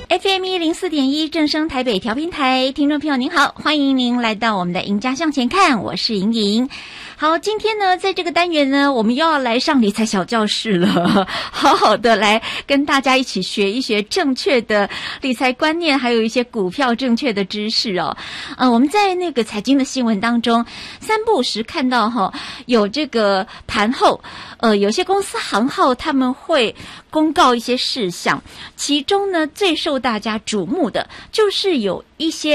FM104.1正声台北调频台，听众朋友您好，欢迎您来到我们的赢家向前看，我是莹莹。好，今天呢，在这个单元呢，我们又要来上理财小教室了，好好的来跟大家一起学一学正确的理财观念，还有一些股票正确的知识哦。我们在那个财经的新闻当中，三不五时看到有这个盘后，有些公司行号他们会公告一些事项，其中呢最受大家瞩目的就是有一些